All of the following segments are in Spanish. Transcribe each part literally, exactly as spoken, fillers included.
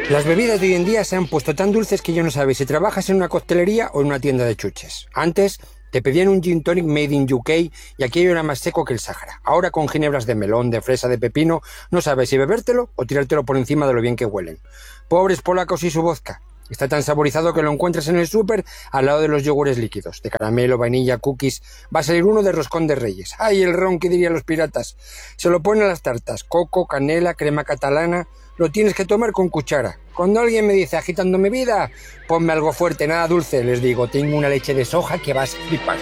Las bebidas de hoy en día se han puesto tan dulces que yo no sabes si trabajas en una coctelería o en una tienda de chuches. Antes te pedían un gin tonic made in U K y aquello era más seco que el Sáhara. Ahora con ginebras de melón, de fresa, de pepino, no sabes si bebértelo o tirártelo por encima de lo bien que huelen. Pobres polacos y su vodka. Está tan saborizado que lo encuentras en el súper al lado de los yogures líquidos, de caramelo, vainilla, cookies. Va a salir uno de roscón de reyes. ¡Ay, el ron que dirían los piratas! Se lo ponen a las tartas, coco, canela, crema catalana. Lo tienes que tomar con cuchara. Cuando alguien me dice, agitando mi vida, ponme algo fuerte, nada dulce, les digo, tengo una leche de soja que vas a flipar.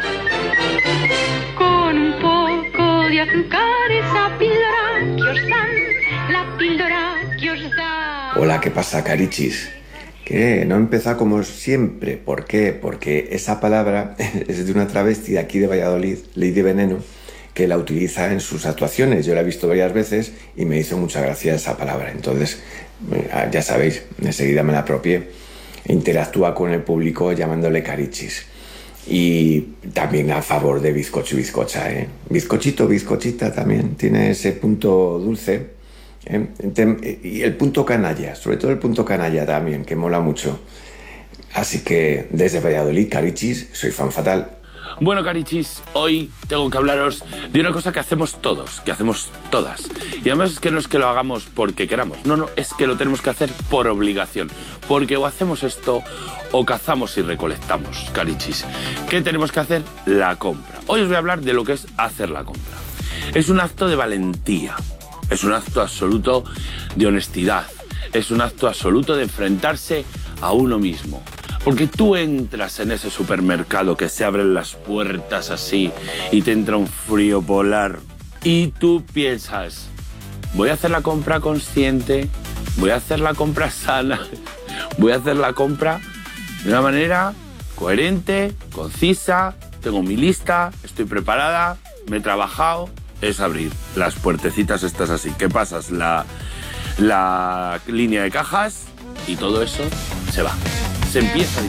Con un poco de azúcar, esa píldora que os dan, la píldora que os da. Hola, ¿qué pasa, carichis? Que no empieza como siempre. ¿Por qué? Porque esa palabra es de una travesti de aquí de Valladolid, Lady Veneno, que la utiliza en sus actuaciones. Yo la he visto varias veces y me hizo mucha gracia esa palabra. Entonces, ya sabéis, enseguida me la apropié. Interactúa con el público llamándole carichis. Y también a favor de bizcocho y bizcocha, ¿eh? Bizcochito, bizcochita también tiene ese punto dulce, ¿eh? Y el punto canalla, sobre todo el punto canalla también, que mola mucho. Así que desde Valladolid, carichis, soy fan fatal. Bueno, carichis, hoy tengo que hablaros de una cosa que hacemos todos, que hacemos todas. Y además es que no es que lo hagamos porque queramos, no, no, es que lo tenemos que hacer por obligación. Porque o hacemos esto o cazamos y recolectamos, carichis. ¿Qué tenemos que hacer? La compra. Hoy os voy a hablar de lo que es hacer la compra. Es un acto de valentía, es un acto absoluto de honestidad, es un acto absoluto de enfrentarse a uno mismo. Porque tú entras en ese supermercado que se abren las puertas así y te entra un frío polar y tú piensas, voy a hacer la compra consciente, voy a hacer la compra sana, voy a hacer la compra de una manera coherente, concisa, tengo mi lista, estoy preparada, me he trabajado. Es abrir las puertecitas estas así, que pasas la, la línea de cajas y todo eso se va. Se empieza.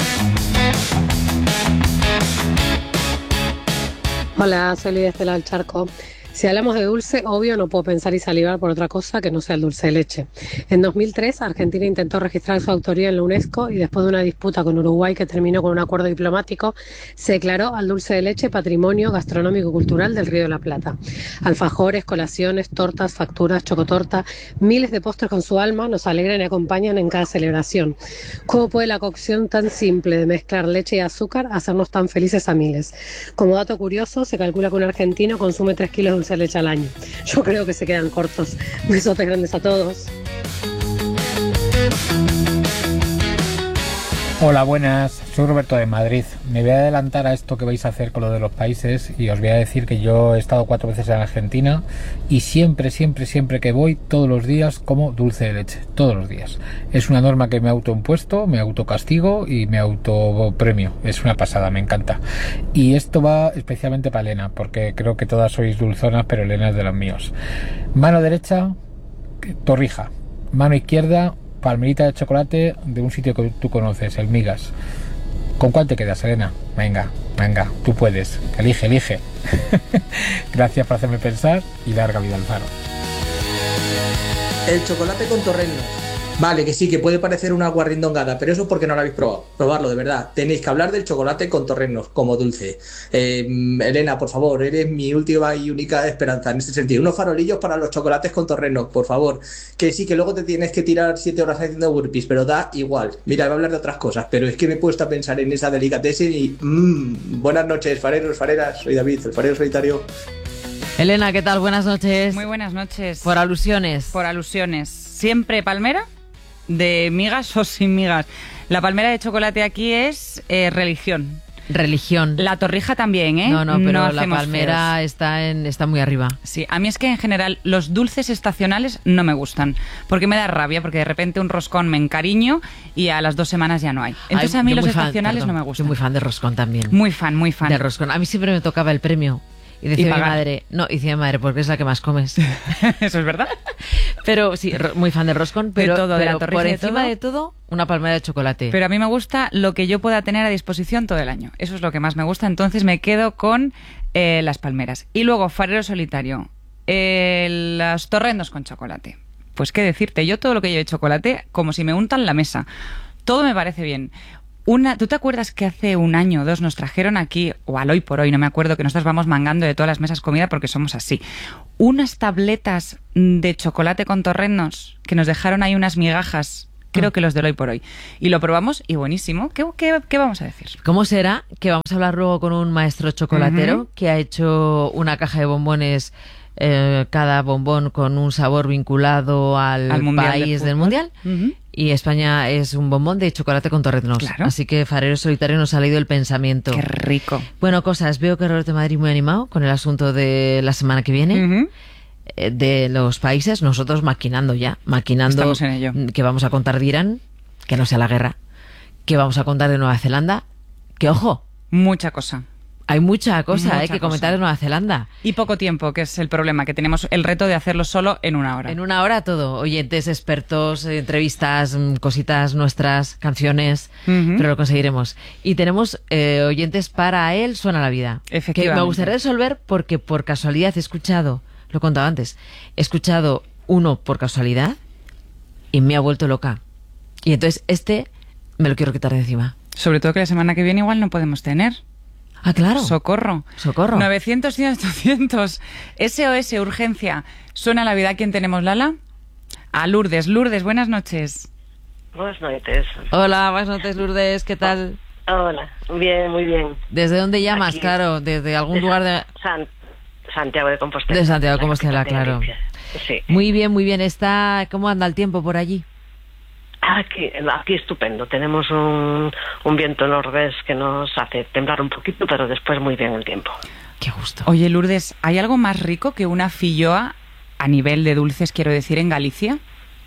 Hola, soy Lidia Estela del Charco. Si hablamos de dulce, obvio, no puedo pensar y salivar por otra cosa que no sea el dulce de leche. En dos mil tres, Argentina intentó registrar su autoría en la UNESCO y después de una disputa con Uruguay que terminó con un acuerdo diplomático, se declaró al dulce de leche patrimonio gastronómico y cultural del Río de la Plata. Alfajores, colaciones, tortas, facturas, chocotorta, miles de postres con su alma nos alegran y acompañan en cada celebración. ¿Cómo puede la cocción tan simple de mezclar leche y azúcar hacernos tan felices a miles? Como dato curioso, se calcula que un argentino consume tres kilos de dulce de leche al año. Yo creo que se quedan cortos. Besotes grandes a todos. Hola, buenas. Soy Roberto de Madrid. Me voy a adelantar a esto que vais a hacer con lo de los países y os voy a decir que yo he estado cuatro veces en Argentina y siempre, siempre, siempre que voy, todos los días como dulce de leche. Todos los días. Es una norma que me autoimpuesto, me autocastigo y me autopremio. Es una pasada, me encanta. Y esto va especialmente para Elena, porque creo que todas sois dulzonas, pero Elena es de los míos. Mano derecha, torrija. Mano izquierda, palmerita de chocolate de un sitio que tú conoces, el Migas. ¿Con cuál te quedas, Elena? Venga, venga, tú puedes. Elige, elige. Gracias por hacerme pensar y larga vida al faro. El chocolate con torrenos. Vale, que sí, que puede parecer una guarrindongada, pero eso es porque no lo habéis probado. Probarlo, de verdad. Tenéis que hablar del chocolate con torrenos, como dulce. Eh, Elena, por favor, eres mi última y única esperanza en este sentido. Unos farolillos para los chocolates con torrenos, por favor. Que sí, que luego te tienes que tirar siete horas haciendo burpees, pero da igual. Mira, voy a hablar de otras cosas, pero es que me he puesto a pensar en esa delicatessen y... Mmm, buenas noches, fareros, fareras. Soy David, el farero solitario. Elena, ¿qué tal? Buenas noches. Muy buenas noches. Por alusiones. Por alusiones. ¿Siempre palmera? ¿De migas o sin migas? La palmera de chocolate aquí es eh, religión. Religión. La torrija también, ¿eh? No, no, pero no la palmera está, en, está muy arriba. Sí, a mí es que en general los dulces estacionales no me gustan, porque me da rabia, porque de repente un roscón me encariño y a las dos semanas ya no hay. Entonces Ay, a mí los estacionales fan, perdón, no me gustan. Soy muy fan de roscón también. Muy fan, muy fan. De roscón. A mí siempre me tocaba el premio. Y decía ¿Y mi madre, no, y decía mi madre, porque es la que más comes. Eso es verdad. Pero sí, muy fan de roscón, pero, de todo, pero de la torrija por de encima todo, de todo, una palmera de chocolate. Pero a mí me gusta lo que yo pueda tener a disposición todo el año. Eso es lo que más me gusta, entonces me quedo con eh, las palmeras. Y luego, farero solitario, eh, los torrendos con chocolate. pues qué decirte, yo todo lo que lleve chocolate, como si me untan la mesa. Todo me parece bien. Una, ¿Tú te acuerdas que hace un año o dos nos trajeron aquí, o al hoy por hoy, no me acuerdo, que nosotros vamos mangando de todas las mesas comida porque somos así, unas tabletas de chocolate con torrenos que nos dejaron ahí unas migajas, creo que los del hoy por hoy, y lo probamos y buenísimo. ¿Qué, qué, qué vamos a decir? ¿Cómo será? Que vamos a hablar luego con un maestro chocolatero uh-huh. que ha hecho una caja de bombones, eh, cada bombón con un sabor vinculado al, al país del mundial. Uh-huh. Y España es un bombón de chocolate con torrenos. Claro. Así que Farero Solitario nos ha leído el pensamiento. ¡Qué rico! Bueno, cosas. Veo que Roberto Madrid muy animado con el asunto de la semana que viene. Uh-huh. eh, de los países. Nosotros maquinando ya. Maquinando. Estamos en ello. Que vamos a contar de Irán. Que no sea la guerra. Que vamos a contar de Nueva Zelanda. Que, ojo. Mucha cosa. Hay mucha cosa mucha eh, que cosa. comentar de Nueva Zelanda. Y poco tiempo, que es el problema, que tenemos el reto de hacerlo solo en una hora. En una hora todo. Oyentes, expertos, entrevistas, cositas nuestras, canciones, uh-huh. pero lo conseguiremos. Y tenemos eh, oyentes para él Suena la Vida. Efectivamente. Que me gustaría resolver porque por casualidad he escuchado, lo he contado antes, he escuchado uno por casualidad y me ha vuelto loca. Y entonces este me lo quiero quitar de encima. Sobre todo que la semana que viene igual no podemos tener. Ah, claro. Socorro. Socorro. novecientos, cien, ochocientos. S O S, urgencia. Suena la vida. ¿Quién tenemos, Lala? A Lourdes. Lourdes, buenas noches. Buenas noches. Hola, buenas noches, Lourdes. ¿Qué tal? Hola, bien, muy bien. ¿Desde dónde llamas? Aquí. Claro, desde algún de lugar de... San... Santiago de Compostela. De Santiago de Compostela, claro. Sí. Muy bien, muy bien. Está... ¿Cómo anda el tiempo por allí? Aquí, aquí estupendo. Tenemos un, un viento nordés que nos hace temblar un poquito, pero después muy bien el tiempo. Qué gusto. Oye, Lourdes, ¿hay algo más rico que una filloa a nivel de dulces, quiero decir, en Galicia?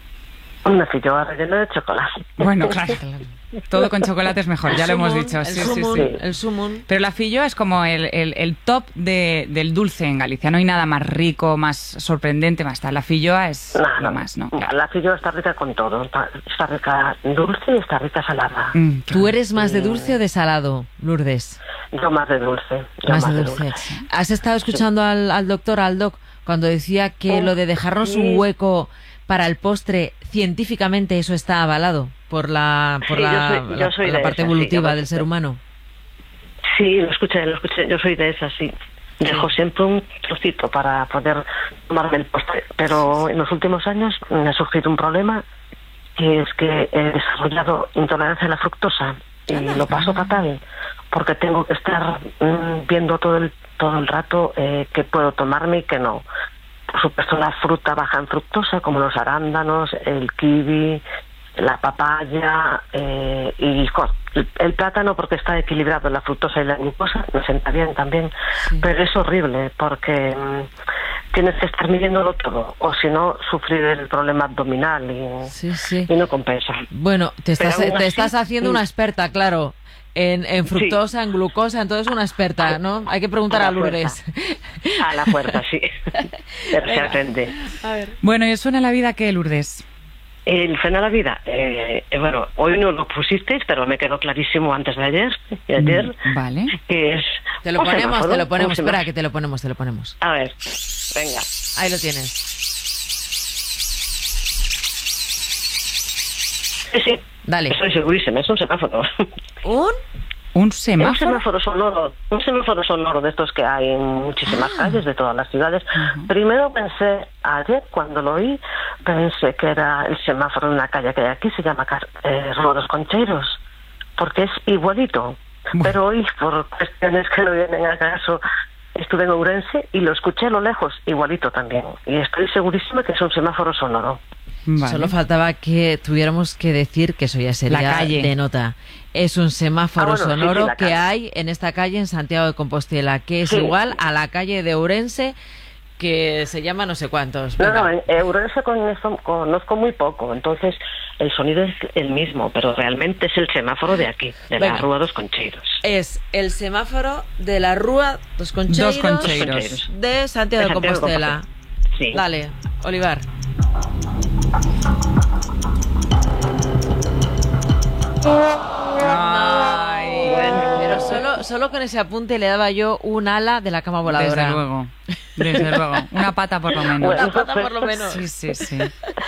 Una filloa rellena de chocolate. Bueno, claro. Todo con chocolate es mejor, ya lo hemos dicho. Sí, sí, sí. El sumun. Pero la filloa es como el, el, el top de, del dulce en Galicia. No hay nada más rico, más sorprendente, más tal. La filloa es no, lo no, más, ¿no? Claro. La filloa está rica con todo. Está, está rica dulce y está rica salada. Mm, ¿Tú eres más de dulce o de salado, Lourdes? Yo más de dulce. Yo más, más de de dulce. dulce. ¿Has estado escuchando sí. al, al doctor, al doc, cuando decía que oh, lo de dejarnos sí. un hueco para el postre, científicamente eso está avalado por la por sí, la, yo soy, yo soy la, la parte esa, evolutiva sí, del ser humano? Sí, lo escuché, lo escuché. Yo soy de esa, sí. Dejo sí. siempre un trocito para poder tomarme el postre. Pero en los últimos años me ha surgido un problema, que es que he desarrollado intolerancia a la fructosa y ah, lo paso fatal, porque tengo que estar mmm, viendo todo el todo el rato eh, qué puedo tomarme y qué no. Por supuesto, la fruta baja en fructosa, como los arándanos, el kiwi, la papaya eh, y el, el plátano, porque está equilibrado la fructosa y la glucosa, me sienta bien también, sí. pero es horrible porque mmm, tienes que estar midiéndolo todo, o si no, sufrir el problema abdominal y, sí, sí. y no compensa. Bueno, te estás, te así, estás haciendo sí. una experta, claro. En, en fructosa, sí. en glucosa, entonces una experta, ¿no? Hay que preguntar a, a Lourdes. A la fuerza, sí. Pero se aprende. A ver. Bueno, ¿y suena la vida qué, Lourdes? El suena la vida. Eh, eh, bueno, hoy no lo pusisteis, pero me quedó clarísimo antes de ayer. Y ayer vale. Que es. Te lo ponemos, te lo ponemos. Espera, que te lo ponemos, te lo ponemos. A ver, venga. Ahí lo tienes. Sí, sí. Dale. Estoy segurísima, es un semáforo. ¿Un? ¿Un semáforo? Un semáforo sonoro, un semáforo sonoro de estos que hay en muchísimas ah. calles de todas las ciudades. Uh-huh. Primero pensé, ayer cuando lo oí, pensé que era el semáforo de una calle que hay aquí, se llama eh, Rua dos Concheiros, porque es igualito. Uh-huh. Pero hoy, por cuestiones que no vienen a caso, estuve en Ourense y lo escuché a lo lejos, igualito también. Y estoy segurísima que es un semáforo sonoro. Vale. Solo faltaba que tuviéramos que decir que eso ya sería la calle de nota. Es un semáforo ah, bueno, sonoro sí, sí, que hay en esta calle en Santiago de Compostela, que es sí. igual a la calle de Ourense, que se llama no sé cuántos. No, no, en Ourense conozco, conozco muy poco, entonces el sonido es el mismo, pero realmente es el semáforo de aquí, de Venga. la Rúa dos Concheiros. Es el semáforo de la Rúa dos Concheiros, dos Concheiros. de Santiago de, de Compostela. De Compostela. Sí. Dale, Olivar. Ay, bueno, pero solo, solo con ese apunte le daba yo un ala de la cama voladora. Desde luego, desde luego. Una pata por lo menos. Bueno, Una pata por lo menos. Sí, sí, sí.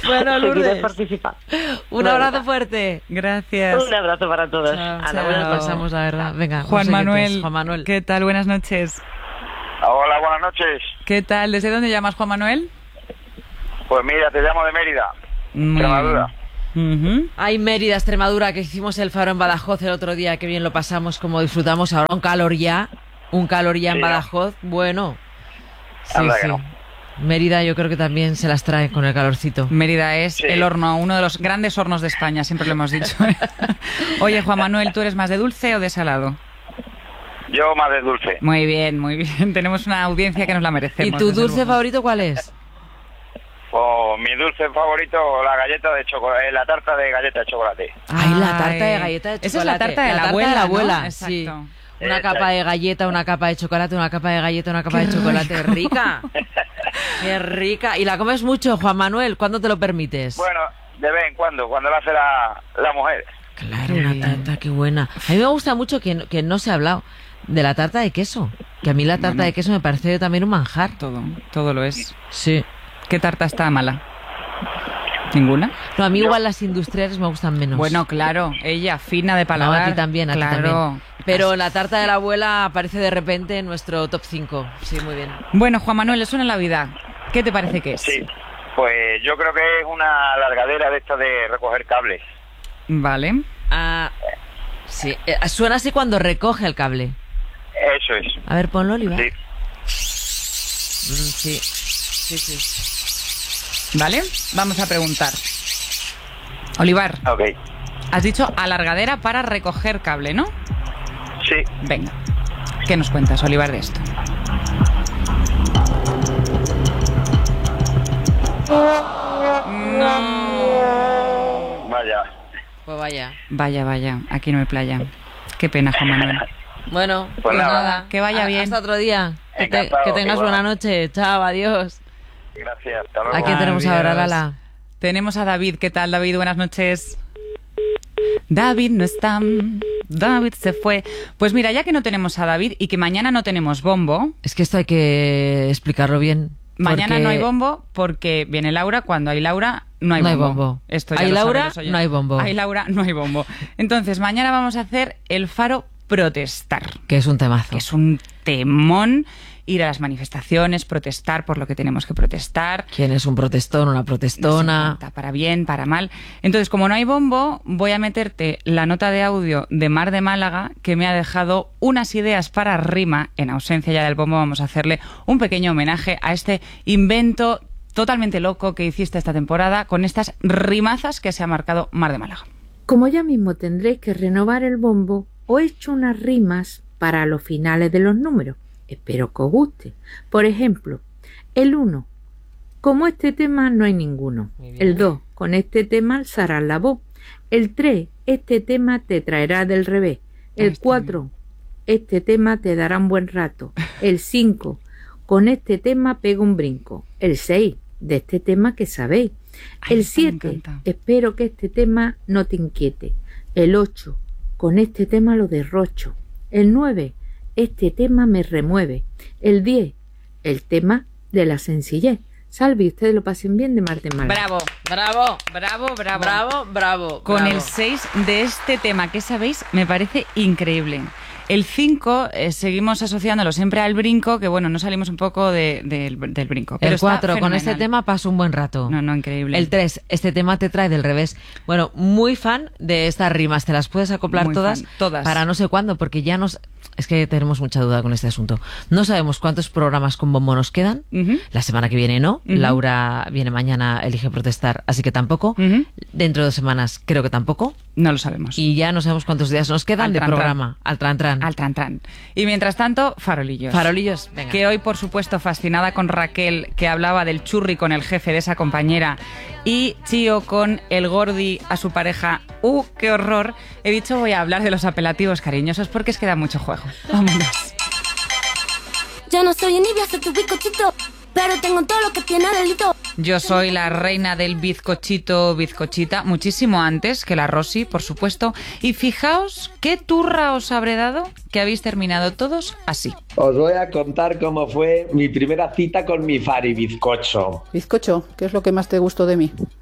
Bueno, Lourdes, participar. Un abrazo bueno, fuerte. Gracias. Un abrazo para todos. Chao, a la buena pasamos, la verdad. Venga, Juan, no sé Manuel, Juan Manuel. ¿Qué tal? Buenas noches. Hola, buenas noches. ¿Qué tal? ¿Desde dónde llamas, Juan Manuel? Pues mira, te llamo de Mérida, Muy Extremadura. Uh-huh. Ay, Mérida, Extremadura, que hicimos el faro en Badajoz el otro día, qué bien lo pasamos, como disfrutamos ahora. Un calor ya, un calor ya en sí, Badajoz, ¿no? Bueno. Sí, Anda sí. que no. Mérida yo creo que también se las trae con el calorcito. Mérida es sí. el horno, uno de los grandes hornos de España, siempre lo hemos dicho. Oye, Juan Manuel, ¿tú eres más de dulce o de salado? Yo más de dulce. Muy bien, muy bien. Tenemos una audiencia que nos la merecemos. ¿Y tu dulce luego. favorito cuál es? Oh, mi dulce favorito, la galleta de chocolate, la tarta de galleta de chocolate. Ay, la tarta de galleta de chocolate. Esa es la tarta de la, la, tarta abuela, de la abuela, ¿no? sí. Exacto. Una Esa capa es. de galleta, una capa de chocolate, una capa de galleta, una capa Qué de chocolate. rico. Rica. Qué rica. ¿Y la comes mucho, Juan Manuel? ¿Cuándo te lo permites? Bueno, de vez en cuando, cuando lo hace la, la mujer. Claro, una tarta, qué buena. A mí me gusta mucho que, no- que no se ha hablado de la tarta de queso. Que a mí la tarta Bueno. de queso me parece también un manjar. Todo, todo lo es. Sí. ¿Qué tarta está mala? ¿Ninguna? No, a mí igual las industriales me gustan menos. Bueno, claro, ella, fina de No, paladar. a ti también, a ti claro. también. Pero la tarta de la abuela aparece de repente en nuestro top cinco. Sí, muy bien. Bueno, Juan Manuel, le suena la vida. ¿Qué te parece que es? Sí. Pues yo creo que es una largadera de esta de recoger cables. Vale. Ah, sí. Eh, suena así cuando recoge el cable. Eso es. A ver, ponlo, Oliva. Sí. Mm, sí. Sí, sí. ¿Vale? Vamos a preguntar. Olivar, Ok. has dicho alargadera para recoger cable, ¿no? Sí. Venga. ¿Qué nos cuentas, Olivar, de esto? No. Vaya. Pues vaya. Vaya, vaya, aquí no hay playa. Qué pena, Juan Manuel. Bueno, Pues pues nada. nada. Que vaya A- bien. Hasta otro día. Que, te- Encantado, que tengas igual. buena noche. Chao, adiós. Gracias. Hasta luego. ¿A quién tenemos Adiós. ahora, Lala? Tenemos a David. ¿Qué tal, David? Buenas noches. David no está. David se fue. Pues mira, ya que no tenemos a David y que mañana no tenemos bombo. Es que esto hay que explicarlo bien. Mañana porque no hay bombo porque viene Laura. Cuando hay Laura, no hay No hay bombo. bombo. Esto ya Hay lo saben Laura, los oyentes. no hay bombo. Hay Laura, no hay bombo. Entonces, mañana vamos a hacer el faro protestar. Que es un temazo. Que es un temón. Ir a las manifestaciones, protestar por lo que tenemos que protestar. ¿Quién es un protestón, una No se protestona? cuenta, para bien, para mal. Entonces, como no hay bombo, voy a meterte la nota de audio de Mar de Málaga, que me ha dejado unas ideas para rima. En ausencia ya del bombo, vamos a hacerle un pequeño homenaje a este invento totalmente loco que hiciste esta temporada con estas rimazas que se ha marcado Mar de Málaga. Como ya mismo tendréis que renovar el bombo, os he hecho unas rimas para los finales de los números. Espero que os guste. Por ejemplo, el uno. Como este tema no hay ninguno. El dos. Con este tema alzarás la voz. El tres. Este tema te traerá del revés. El cuatro. Este tema te dará un buen rato. El cinco. Con este tema pega un brinco. El seis. De este tema que sabéis. Ay, El esta me siete. encanta. Espero que este tema no te inquiete. El ocho. Con este tema lo derrocho. El nueve. Este tema me remueve. El diez. El tema de la sencillez. Salve y ustedes lo pasen bien de Mar de Málaga. Bravo, Bravo, bravo, bravo. bravo, bravo. Con bravo. el seis de este tema, que sabéis, me parece increíble. El cinco, eh, seguimos asociándolo siempre al brinco, que bueno, no salimos un poco de- del, del brinco. Pero El está cuatro, con fenomenal. este tema paso un buen rato. No, no, increíble. El tres, este tema te trae del revés. Bueno, muy fan de estas rimas. ¿Te las puedes acoplar Muy todas? fan, todas. Para no sé cuándo, porque ya nos... Es que tenemos mucha duda con este asunto. No sabemos cuántos programas con bombo nos quedan. Ujú. La semana que viene no. Ujú. Laura viene mañana, elige protestar, así que tampoco. Ujú. Dentro de dos semanas creo que tampoco. No lo sabemos. Y ya no sabemos cuántos días nos quedan Al de tran, tran. programa. Al tran tran. Al tran tran. Y mientras tanto, farolillos. Farolillos, venga. Que hoy, por supuesto, fascinada con Raquel, que hablaba del churri con el jefe de esa compañera, y Chío con el gordi a su pareja. ¡Uh, qué horror! He dicho voy a hablar de los apelativos cariñosos porque es que da mucho juego. Vámonos. Yo no soy envidia, soy tu bizcochito, pero tengo todo lo que tiene delito. Yo soy la reina del bizcochito, bizcochita, muchísimo antes que la Rosy, por supuesto. Y fijaos qué turra os habré dado que habéis terminado todos así. Os voy a contar cómo fue mi primera cita con mi Fari bizcocho. Bizcocho, ¿qué es lo que más te gustó de mí?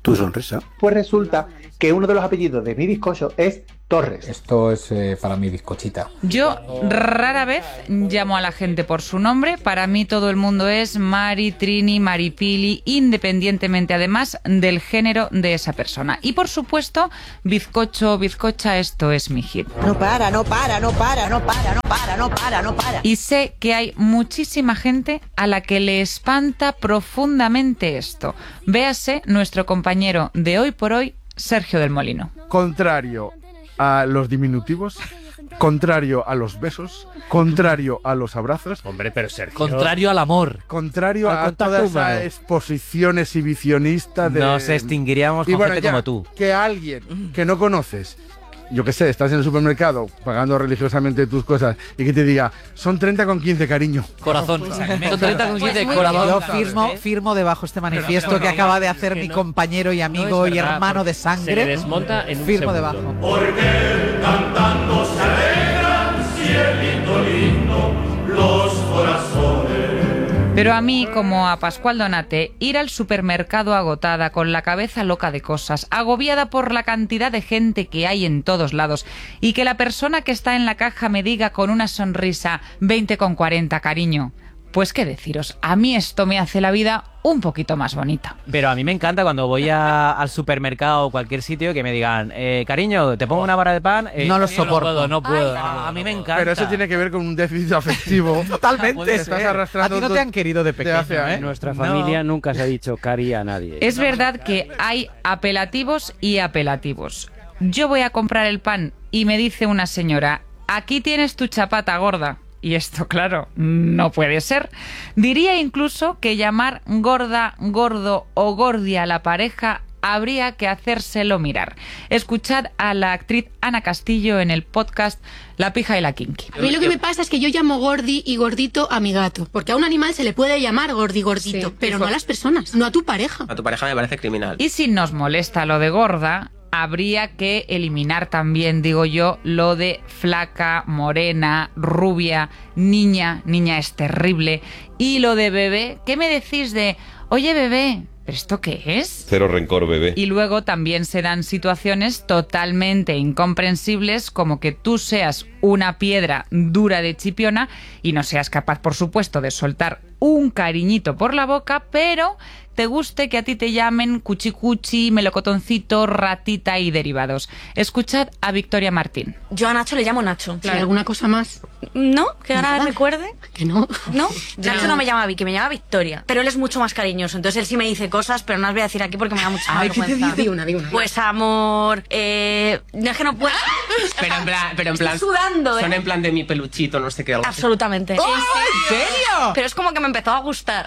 Tu sonrisa. Pues resulta que uno de los apellidos de mi bizcocho es Torres. Esto es eh, para mi bizcochita. Yo rara vez llamo a la gente por su nombre. Para mí todo el mundo es Mari, Trini, Maripili, independientemente además del género de esa persona. Y por supuesto, bizcocho, bizcocha, esto es mi hit. No para, no para, no para, no para, no para, no para, no para. Y sé que hay muchísima gente a la que le espanta profundamente esto. Véase nuestro compañero de Hoy por Hoy, Sergio del Molino. Contrario a los diminutivos, contrario a los besos, contrario a los abrazos. Hombre, pero Sergio... Contrario al amor. Contrario a toda esa exposición exhibicionista de... Nos extinguiríamos con y bueno, gente ya, como tú. Que alguien que no conoces, yo qué sé, estás en el supermercado pagando religiosamente tus cosas y que te diga, son treinta con quince, cariño. Corazón. Son treinta con quince, Pues corazón. yo firmo, firmo debajo este manifiesto Pero, pero, que acaba de que hacer no, mi compañero y amigo no es y verdad, hermano de sangre. Se le desmonta en un firmo segundo. debajo. Porque cantando se alegran, cielito lindo, los corazones. Pero a mí, como a Pascual Donate, ir al supermercado agotada, con la cabeza loca de cosas, agobiada por la cantidad de gente que hay en todos lados, y que la persona que está en la caja me diga con una sonrisa veinte con cuarenta, cariño. Pues qué deciros, a mí esto me hace la vida un poquito más bonita. Pero a mí me encanta cuando voy a, al supermercado o cualquier sitio que me digan, eh, cariño, te pongo una barra de pan. Eh, no lo soporto. No puedo, no puedo. Ay, a, a mí me encanta. Pero eso tiene que ver con un déficit afectivo. Totalmente. Estás arrastrando a ti no te han querido de pequeño, hace ¿eh? En nuestra familia no. nunca se ha dicho cari a nadie. Es verdad que hay apelativos y apelativos. Yo voy a comprar el pan y me dice una señora, aquí tienes tu chapata gorda. Y esto, claro, no puede ser. Diría incluso que llamar gorda, gordo o gordia a la pareja habría que hacérselo mirar. Escuchad a la actriz Ana Castillo en el podcast La pija y la kinky. A mí lo que me pasa es que yo llamo gordi y gordito a mi gato, porque a un animal se le puede llamar gordi gordito, sí, pero no a las personas, no a tu pareja. A tu pareja me parece criminal. Y si nos molesta lo de gorda, habría que eliminar también, digo yo, lo de flaca, morena, rubia, niña, niña es terrible, y lo de bebé. ¿Qué me decís de, oye bebé, ¿pero esto qué es? Cero rencor, bebé. Y luego también se dan situaciones totalmente incomprensibles, como que tú seas una piedra dura de chipiona y no seas capaz, por supuesto, de soltar un cariñito por la boca, pero te guste que a ti te llamen cuchicuchi, melocotoncito, ratita y derivados. Escuchad a Victoria Martín. Yo a Nacho le llamo Nacho. Claro. ¿Alguna cosa más? No, que ahora recuerde. Que no. No, Nacho no me llama Vicky, me llama Victoria. Pero él es mucho más cariñoso, entonces él sí me dice cosas, pero no las voy a decir aquí porque me da mucha Ay, vergüenza. ¿qué te dice? Di una, di una. Pues amor, eh... No es que no puedo... Pero en plan... Pero en plan Estoy sudando, ¿eh? Son en plan de mi peluchito, no sé qué. Algo Absolutamente. así. ¿En serio? Pero es como que me empezó a gustar.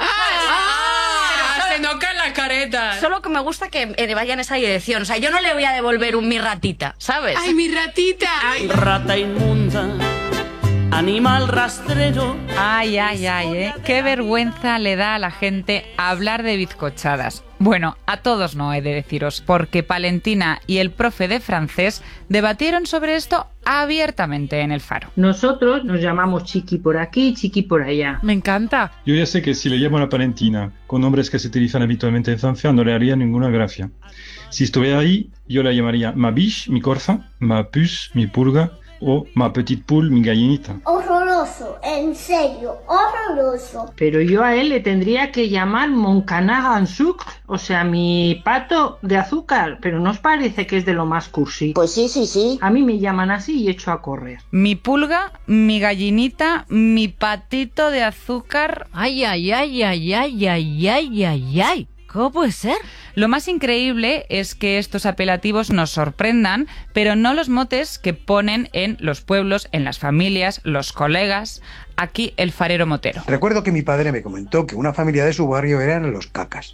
¡Ah! ¡Se tocan las caretas! Solo que me gusta que eh, vaya en esa dirección. O sea, yo no le voy a devolver un mi ratita, ¿sabes? ¡Ay, mi ratita! Ay. Rata inmunda, animal rastrero. Ay, ay, ay, ¿eh? Qué vergüenza le da a la gente hablar de bizcochadas. Bueno, a todos no he de deciros, porque Palentina y el profe de francés debatieron sobre esto abiertamente en El Faro. Nosotros nos llamamos Chiqui por aquí, Chiqui por allá. Me encanta. Yo ya sé que si le llamo a la Palentina con nombres que se utilizan habitualmente en Francia no le haría ninguna gracia. Si estuviera ahí, yo la llamaría ma biche, mi corza, ma puce, mi pulga, o ma petite poule, mi gallinita. Horroroso, en serio, horroroso. Pero yo a él le tendría que llamar mon canard en sucre, o sea, mi pato de azúcar. Pero ¿no os parece que es de lo más cursi? Pues sí, sí, sí. A mí me llaman así y echo a correr. Mi pulga, mi gallinita, mi patito de azúcar. Ay, ay, ay, ay, ay, ay, ay, ay, ay. ¿Cómo puede ser? Lo más increíble es que estos apelativos nos sorprendan, pero no los motes que ponen en los pueblos, en las familias, los colegas. Aquí el farero motero. Recuerdo que mi padre me comentó que una familia de su barrio eran los cacas.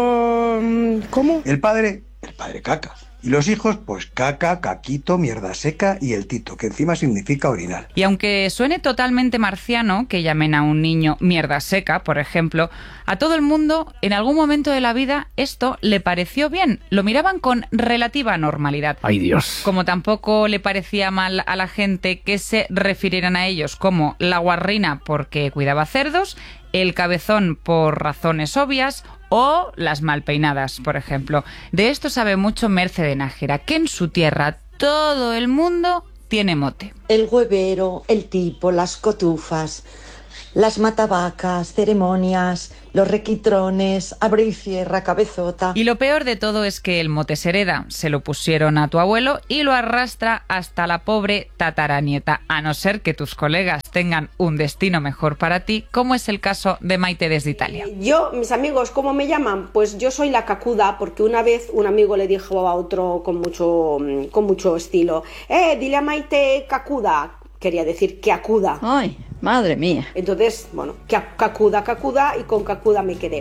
¿Cómo? El padre, el padre caca. Y los hijos, pues caca, caquito, mierda seca y el tito, que encima significa orinar. Y aunque suene totalmente marciano que llamen a un niño mierda seca, por ejemplo, a todo el mundo en algún momento de la vida esto le pareció bien. Lo miraban con relativa normalidad. ¡Ay, Dios! Como tampoco le parecía mal a la gente que se refirieran a ellos como la guarrina porque cuidaba cerdos, el cabezón por razones obvias O las malpeinadas, por ejemplo. De esto sabe mucho Merce de Nájera, que en su tierra todo el mundo tiene mote. El huevero, el tipo, las cotufas, las matabacas, ceremonias, los requitrones, abre y cierra, cabezota. Y lo peor de todo es que el mote se hereda. Se lo pusieron a tu abuelo y lo arrastra hasta la pobre tataranieta, a no ser que tus colegas tengan un destino mejor para ti, como es el caso de Maite desde Italia. Yo, mis amigos, ¿cómo me llaman? Pues yo soy la cacuda, porque una vez un amigo le dijo a otro con mucho, con mucho estilo, eh, dile a Maite cacuda. Quería decir que acuda. Ay, madre mía. Entonces, bueno, que acuda, cacuda, y con cacuda me quedé.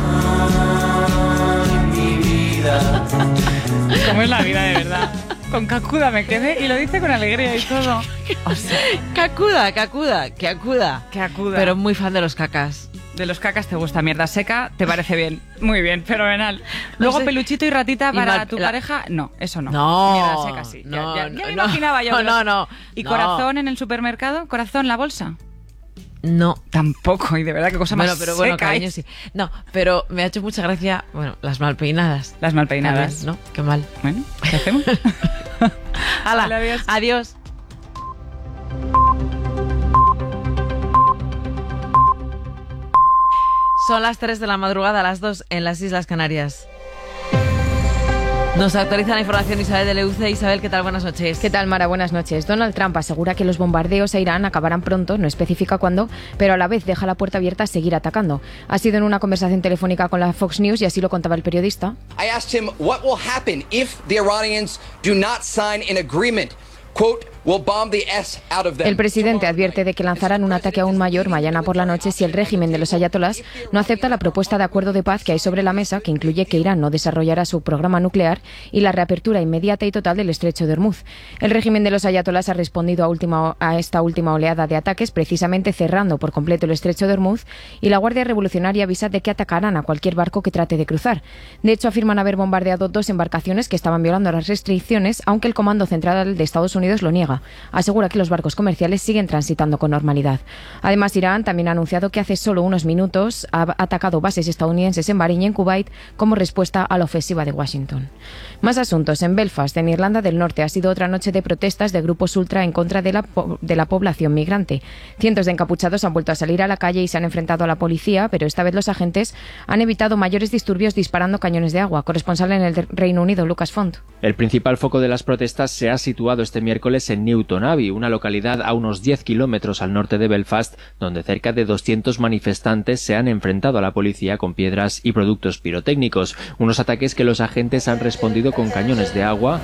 Ay, mi vida. ¿Cómo es la vida de verdad? Con cacuda me quedé y lo dice con alegría y todo. O sea, cacuda, cacuda, que acuda. Que acuda. Pero muy fan de los cacas. De los cacas te gusta mierda seca, te parece bien. Muy bien, fenomenal. Luego no sé. Peluchito y ratita para y mal, tu la... pareja, no, eso no. No. Mierda seca sí. No, ya ya, ya no, me imaginaba yo. No, no, no. ¿Y no. corazón en el supermercado? ¿Corazón en la bolsa? No. Tampoco, y de verdad qué cosa bueno, más pero seca. Bueno, cariño, sí. No, pero me ha hecho mucha gracia, bueno, las malpeinadas. Las malpeinadas. También, ¿no? Qué mal. Bueno, ¿qué hacemos? Hala, adiós. Adiós. Son las tres de la madrugada, las dos en las Islas Canarias. Nos actualiza la información Isabel de Leuce. Isabel, ¿qué tal? Buenas noches. ¿Qué tal, Mara? Buenas noches. Donald Trump asegura que los bombardeos a Irán acabarán pronto, no especifica cuándo, pero a la vez deja la puerta abierta a seguir atacando. Ha sido en una conversación telefónica con la Fox News y así lo contaba el periodista. I asked him what will happen if the Iranians do not sign an agreement. Quote, we'll bomb the S out of them. El presidente advierte de que lanzarán un ataque aún mayor mañana por la noche si el régimen de los ayatolás no acepta la propuesta de acuerdo de paz que hay sobre la mesa, que incluye que Irán no desarrollará su programa nuclear y la reapertura inmediata y total del estrecho de Hormuz. El régimen de los ayatolás ha respondido a, última, a esta última oleada de ataques, precisamente cerrando por completo el estrecho de Hormuz, y la Guardia Revolucionaria avisa de que atacarán a cualquier barco que trate de cruzar. De hecho, afirman haber bombardeado dos embarcaciones que estaban violando las restricciones, aunque el Comando Central de Estados Unidos lo niega. Asegura que los barcos comerciales siguen transitando con normalidad. Además, Irán también ha anunciado que hace solo unos minutos ha atacado bases estadounidenses en Bahrein y en Kuwait como respuesta a la ofensiva de Washington. Más asuntos. En Belfast, en Irlanda del Norte, ha sido otra noche de protestas de grupos ultra en contra de la, po- de la población migrante. Cientos de encapuchados han vuelto a salir a la calle y se han enfrentado a la policía, pero esta vez los agentes han evitado mayores disturbios disparando cañones de agua. Corresponsal en el Reino Unido, Lucas Font. El principal foco de las protestas se ha situado este miércoles en Newton Abbey, una localidad a unos diez kilómetros al norte de Belfast, donde cerca de doscientos manifestantes se han enfrentado a la policía con piedras y productos pirotécnicos, unos ataques que los agentes han respondido con cañones de agua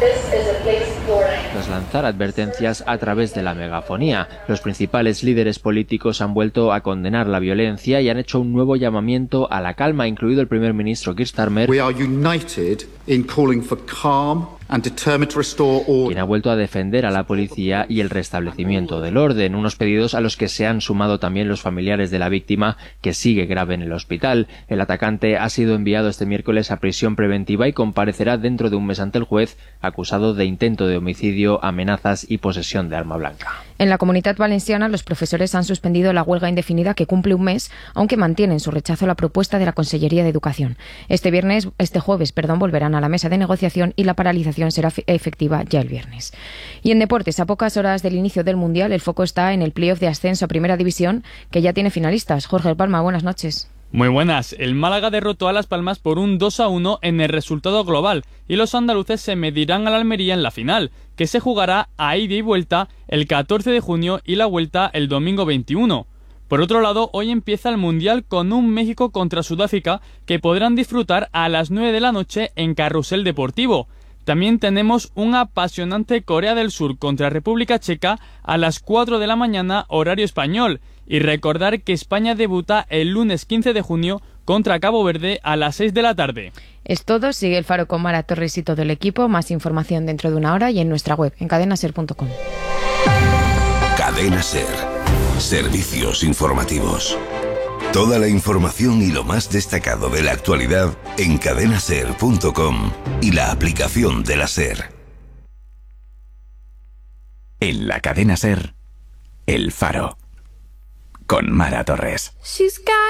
tras lanzar advertencias a través de la megafonía. Los principales líderes políticos han vuelto a condenar la violencia y han hecho un nuevo llamamiento a la calma, incluido el primer ministro Keir Starmer, We are united in calling for calm and determined to restore order. Quien ha vuelto a defender a la policía y el restablecimiento del orden, unos pedidos a los que se han sumado también los familiares de la víctima, que sigue grave en el hospital. El atacante ha sido enviado este miércoles a prisión preventiva y comparecerá dentro de un mes ante el juez, acusado de intento de homicidio, amenazas y posesión de arma blanca. En la Comunitat Valenciana, los profesores han suspendido la huelga indefinida que cumple un mes, aunque mantienen su rechazo a la propuesta de la Consellería de Educación. Este viernes, este jueves, perdón, volverán a la mesa de negociación y la paralización será efectiva ya el viernes. Y en deportes, a pocas horas del inicio del Mundial, el foco está en el playoff de ascenso a Primera División, que ya tiene finalistas. Jorge Palma, buenas noches. Muy buenas. El Málaga derrotó a Las Palmas por un dos a uno en el resultado global y los andaluces se medirán a la Almería en la final, que se jugará a ida y vuelta el catorce de junio y la vuelta el domingo veintiuno. Por otro lado, hoy empieza el Mundial con un México contra Sudáfrica que podrán disfrutar a las nueve de la noche en Carrusel Deportivo. También tenemos un apasionante Corea del Sur contra República Checa a las cuatro de la mañana horario español. Y recordar que España debuta el lunes quince de junio contra Cabo Verde a las seis de la tarde. Es todo. Sigue el Faro con Mara Torres y todo el equipo. Más información dentro de una hora y en nuestra web, en cadena ser punto com. Cadena Ser. Servicios informativos. Toda la información y lo más destacado de la actualidad en cadena ser punto com y la aplicación de la Ser. En la Cadena Ser, El Faro. Con Mara Torres.